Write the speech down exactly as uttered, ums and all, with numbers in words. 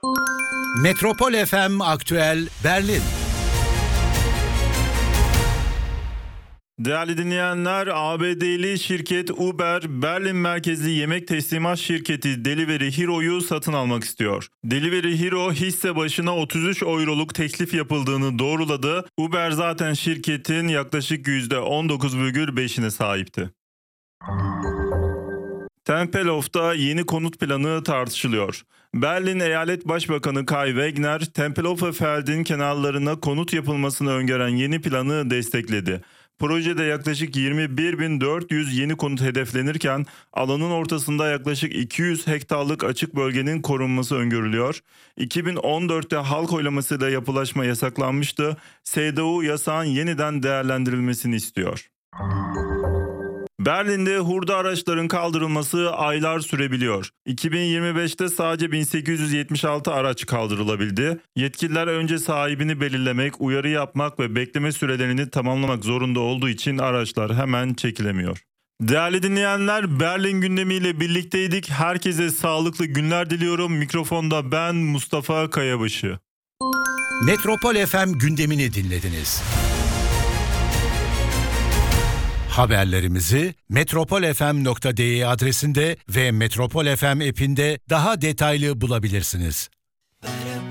Metropol F M Aktüel Berlin. Değerli dinleyenler, A B D'li şirket Uber, Berlin merkezli yemek teslimat şirketi Delivery Hero'yu satın almak istiyor. Delivery Hero hisse başına otuz üç euroluk teklif yapıldığını doğruladı. Uber zaten şirketin yaklaşık yüzde on dokuz virgül beşine sahipti. Tempelhof'ta yeni konut planı tartışılıyor. Berlin Eyalet Başbakanı Kai Wegner, Tempelhofer Feld'in kenarlarına konut yapılmasını öngören yeni planı destekledi. Projede yaklaşık yirmi bir bin dört yüz yeni konut hedeflenirken alanın ortasında yaklaşık iki yüz hektarlık açık bölgenin korunması öngörülüyor. iki bin on dörtte halk oylamasıyla yapılaşma yasaklanmıştı. S D U yasağın yeniden değerlendirilmesini istiyor. Berlin'de hurda araçların kaldırılması aylar sürebiliyor. iki bin yirmi beşte sadece bin sekiz yüz yetmiş altı araç kaldırılabildi. Yetkililer önce sahibini belirlemek, uyarı yapmak ve bekleme sürelerini tamamlamak zorunda olduğu için araçlar hemen çekilemiyor. Değerli dinleyenler, Berlin gündemiyle birlikteydik. Herkese sağlıklı günler diliyorum. Mikrofonda ben Mustafa Kayabaşı. Metropol F M gündemini dinlediniz. Haberlerimizi metropol f m nokta d e adresinde ve Metropol F M app'inde daha detaylı bulabilirsiniz.